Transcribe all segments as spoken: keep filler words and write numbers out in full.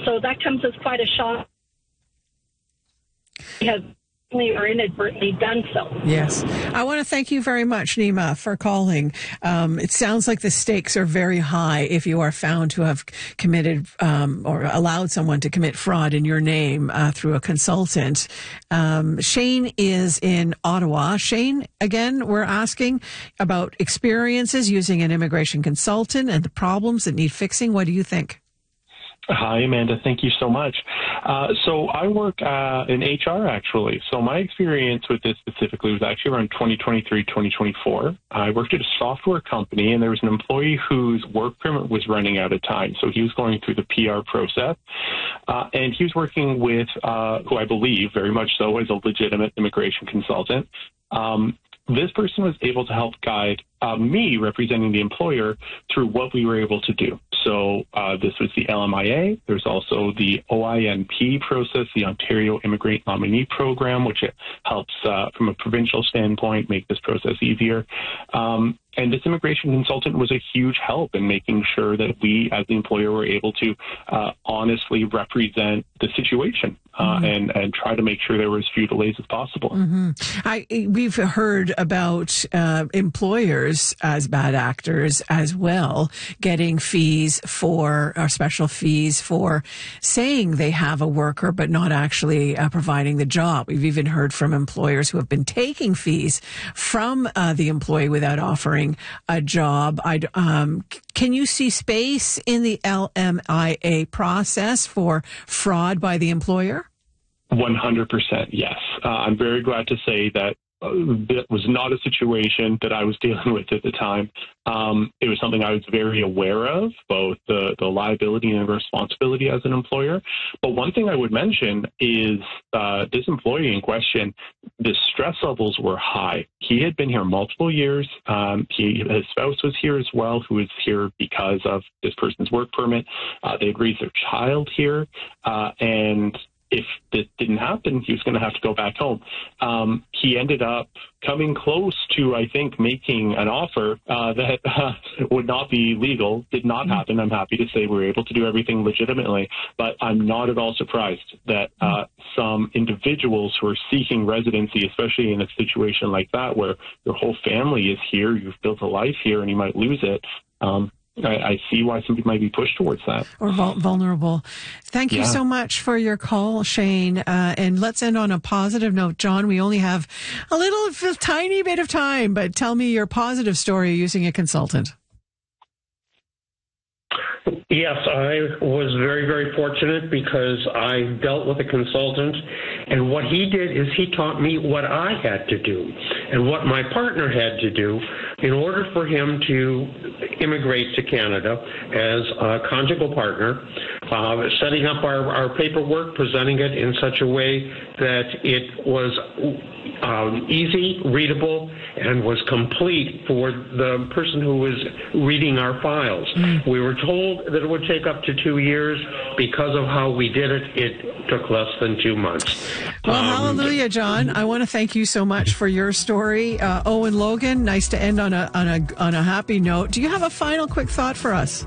So that comes as quite a shock. We have or inadvertently done so. Yes. I want to thank you very much, Nima, for calling. Um, it sounds like the stakes are very high if you are found to have committed um, or allowed someone to commit fraud in your name uh, through a consultant. Um, Shane is in Ottawa. Shane, again, we're asking about experiences using an immigration consultant and the problems that need fixing. What do you think? Hi, Amanda. Thank you so much. Uh, so I work uh, in H R, actually. So my experience with this specifically was actually around twenty twenty-three, twenty twenty-four. I worked at a software company, and there was an employee whose work permit was running out of time. So he was going through the P R process, uh, and he was working with, uh, who I believe very much so is a legitimate immigration consultant. Um, this person was able to help guide uh, me, representing the employer, through what we were able to do. So uh, this was the L M I A. There's also the O I N P process, the Ontario Immigrant Nominee Program, which helps uh, from a provincial standpoint make this process easier. Um, and this immigration consultant was a huge help in making sure that we, as the employer, were able to uh, honestly represent the situation uh, mm-hmm. and, and try to make sure there were as few delays as possible. Mm-hmm. I, we've heard about uh, employers as bad actors as well, getting fees for, or special fees for saying they have a worker but not actually uh, providing the job. We've even heard from employers who have been taking fees from uh, the employee without offering a job. I'd, um, can you see space in the L M I A process for fraud by the employer? one hundred percent, yes. Uh, I'm very glad to say that uh, that was not a situation that I was dealing with at the time. Um, it was something I was very aware of, both the, the liability and the responsibility as an employer. But one thing I would mention is uh, this employee in question, the stress levels were high. He had been here multiple years. Um, he, his spouse was here as well, who was here because of this person's work permit. Uh, they'd raised their child here, uh, and if this didn't happen, he was going to have to go back home. Um, he ended up coming close to, I think, making an offer uh, that uh, would not be legal. Did not happen. I'm happy to say we were able to do everything legitimately, but I'm not at all surprised that uh, some individuals who are seeking residency, especially in a situation like that where your whole family is here, you've built a life here, and you might lose it, um, I, I see why somebody might be pushed towards that. Or vul- vulnerable. Thank you yeah. so much for your call, Shane. Uh, and let's end on a positive note. John, we only have a little, a tiny bit of time, but tell me your positive story using a consultant. Yes, I was very, very fortunate because I dealt with a consultant, and what he did is he taught me what I had to do and what my partner had to do in order for him to immigrate to Canada as a conjugal partner, uh, setting up our, our paperwork, presenting it in such a way that it was um, easy, readable, and was complete for the person who was reading our files. Mm. We were told that it would take up to two years. Because of how we did it, it took less than two months. Well, um, hallelujah, John. I want to thank you so much for your story. Uh, Owen Logan, nice to end on a, on a, on a happy note. Do you have a final quick thought for us?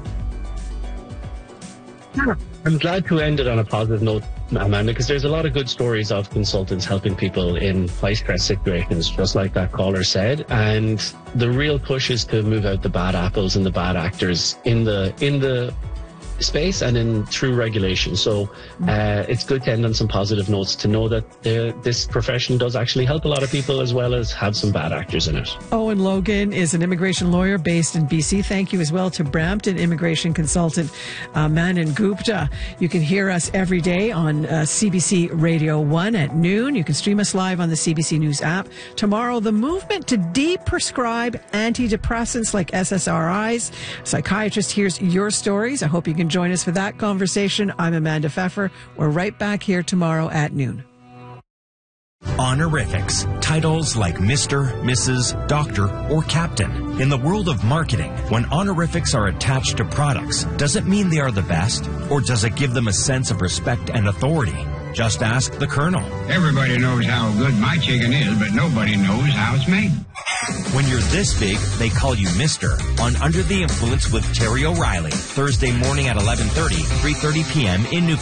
I'm glad to end it on a positive note, Amanda, because there's a lot of good stories of consultants helping people in high-stress situations, just like that caller said. And the real push is to move out the bad apples and the bad actors in the in the space and in true regulation. So uh, it's good to end on some positive notes to know that the, this profession does actually help a lot of people as well as have some bad actors in it. Owen Logan is an immigration lawyer based in B C. Thank you as well to Brampton immigration consultant uh, Manan Gupta. You can hear us every day on uh, C B C Radio one at noon. You can stream us live on the C B C News app. Tomorrow, the movement to de-prescribe antidepressants like S S R Is. Psychiatrist hears your stories. I hope you can join us for that conversation. I'm Amanda Pfeffer. We're right back here tomorrow at noon. Honorifics, titles like Mister, Missus, Doctor, or Captain. In the world of marketing, when honorifics are attached to products, does it mean they are the best? Or does it give them a sense of respect and authority? Just ask the Colonel. Everybody knows how good my chicken is, but nobody knows how it's made. When you're this big, they call you Mister on Under the Influence with Terry O'Reilly. Thursday morning at eleven thirty, three thirty p.m. in Newfoundland.